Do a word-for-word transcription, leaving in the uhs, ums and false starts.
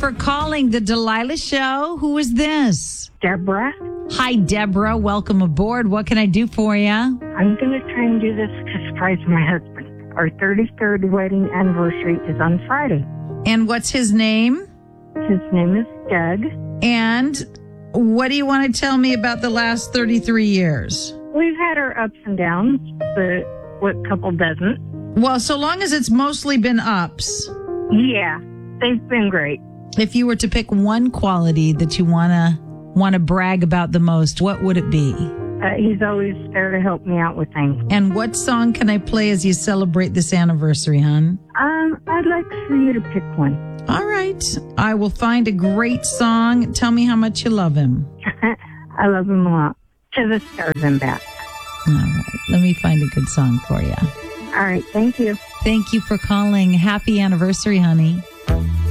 for calling the Delilah Show. Who is this? Deborah. Hi, Deborah. Welcome aboard. What can I do for you? I'm going to try and do this to surprise my husband. Our thirty-third wedding anniversary is on Friday. And what's his name? His name is Doug. And what do you want to tell me about the last thirty-three years? We've had our ups and downs, but what couple doesn't? Well, so long as it's mostly been ups. Yeah, they've been great. If you were to pick one quality that you want to want to brag about the most, what would it be? Uh, he's always there to help me out with things. And what song can I play as you celebrate this anniversary, hon? Um, I'd like for you to pick one. All right. I will find a great song. Tell me how much you love him. I love him a lot. To the stars and back. All right. Let me find a good song for you. All right. Thank you. Thank you for calling. Happy anniversary, honey.